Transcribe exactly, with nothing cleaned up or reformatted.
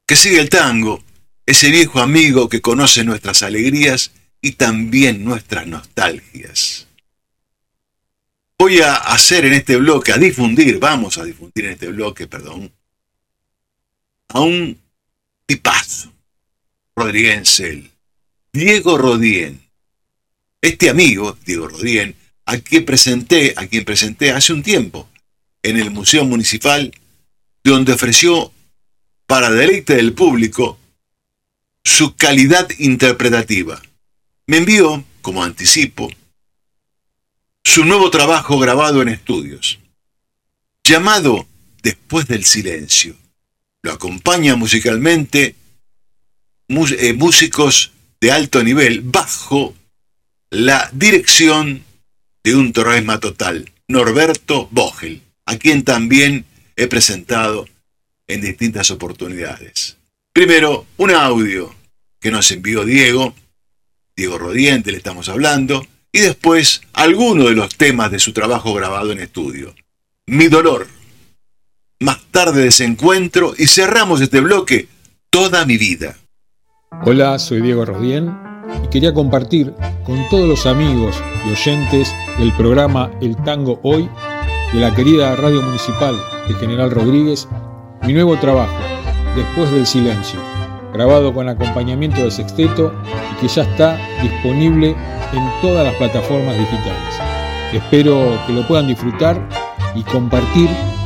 Que sigue el tango, ese viejo amigo que conoce nuestras alegrías y también nuestras nostalgias. Voy a hacer en este bloque, a difundir, vamos a difundir en este bloque, perdón, a un tipazo rodriguense, el Diego Rodien. Este amigo, Diego Rodien, a quien presenté, a quien presenté hace un tiempo en el Museo Municipal, donde ofreció para deleite del público su calidad interpretativa. Me envió, como anticipo, su nuevo trabajo grabado en estudios, llamado Después del Silencio. Lo acompaña musicalmente mus- eh, músicos de alto nivel bajo la dirección de un torresma total, Norberto Vogel, a quien también he presentado en distintas oportunidades. Primero, un audio que nos envió Diego, Diego Rodiente, le estamos hablando, y después algunos de los temas de su trabajo grabado en estudio. Mi dolor, Más tarde Desencuentro, y cerramos este bloque, Toda mi vida. Hola, soy Diego Rodien y quería compartir con todos los amigos y oyentes del programa El Tango Hoy de la querida Radio Municipal de General Rodríguez mi nuevo trabajo, Después del Silencio, grabado con acompañamiento de sexteto y que ya está disponible en todas las plataformas digitales. Espero que lo puedan disfrutar y compartir